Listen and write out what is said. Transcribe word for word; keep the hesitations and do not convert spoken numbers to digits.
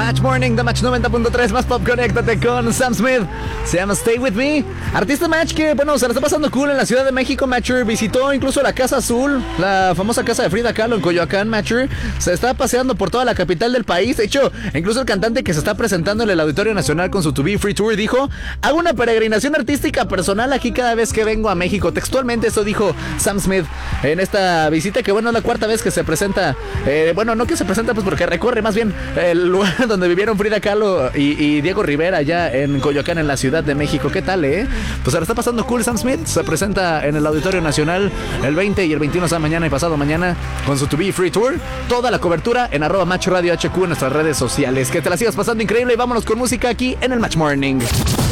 Match Morning, The Match noventa punto tres, más pop, conéctate con Sam Smith. Se llama Stay With Me. Artista Match que, bueno, se la está pasando cool en la Ciudad de México. Matcher visitó incluso la Casa Azul, la famosa casa de Frida Kahlo en Coyoacán. Matcher se está paseando por toda la capital del país. De hecho, incluso el cantante que se está presentando en el Auditorio Nacional con su To Be Free Tour dijo: hago una peregrinación artística personal aquí cada vez que vengo a México. Textualmente eso dijo Sam Smith en esta visita, que bueno, es la cuarta vez que se presenta, eh, bueno, no que se presenta pues porque recorre más bien el lugar donde vivieron Frida Kahlo y, y Diego Rivera, allá en Coyoacán, en la Ciudad de México. ¿Qué tal, eh? Pues ahora está pasando cool. Sam Smith se presenta en el Auditorio Nacional el veinte y el veintiuno, o sea, mañana y pasado mañana, con su To Be Free Tour. Toda la cobertura en arroba Match Radio H Q en nuestras redes sociales. Que te la sigas pasando increíble y vámonos con música aquí en el Match Morning.